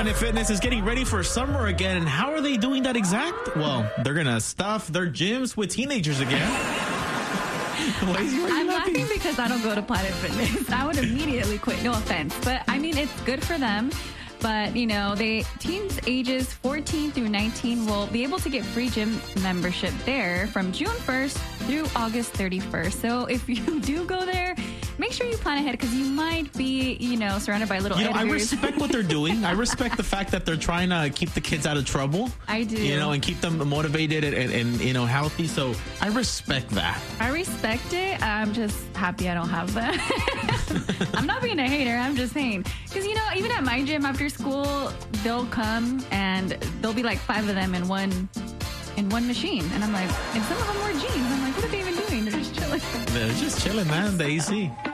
Planet Fitness is getting ready for summer again. And how are they doing that exact? Well, they're going to stuff their gyms with teenagers again. I'm laughing because I don't go to Planet Fitness. I would immediately quit. No offense. But, I mean, it's good for them. But, you know, teens ages 14 through 19 will be able to get free gym membership there from June 1st through August 31st. So if you do go there, make sure you plan ahead because you might be, you know, surrounded by little editors. I respect what they're doing. I respect the fact that they're trying to keep the kids out of trouble. I do. You know, and keep them motivated and you know, healthy. So I respect that. I respect it. I'm just happy I don't have that. I'm not being a hater. I'm just saying. Because, you know, even at my gym after school, they'll come and there'll be like 5 of them in one machine. And I'm like, and some of them wear jeans. I'm like, what are they even doing? They're just chilling. They're just chilling, man. The AC.